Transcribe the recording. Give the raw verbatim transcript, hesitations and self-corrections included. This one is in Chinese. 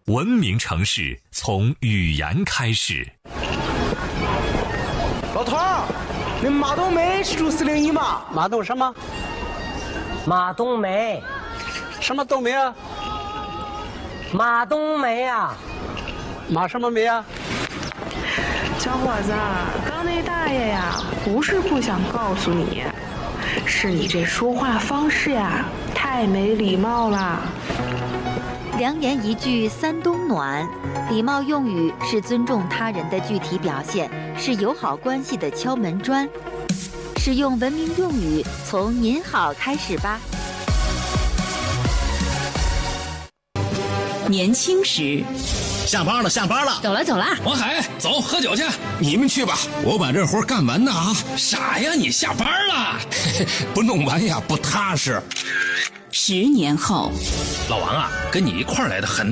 文明城市从语言开始。 老头儿，那马冬梅是住四零一吗？ 马冬什么？ 马冬梅。 什么冬梅啊？ 马冬梅啊。 马什么梅啊？ 小伙子，刚那大爷呀，不是不想告诉你，是你这说话方式呀，太没礼貌了。 良言一句三冬暖，礼貌用语是尊重他人的具体表现，是友好关系的敲门砖。使用文明用语，从您好开始吧。 年轻时， 下班了，下班了， 走了走了。 王海，走，喝酒去。 你们去吧，我把这活干完呢啊！ 傻呀，你下班了， 不弄完呀不踏实。 十年后， 老王啊，跟你一块儿来的很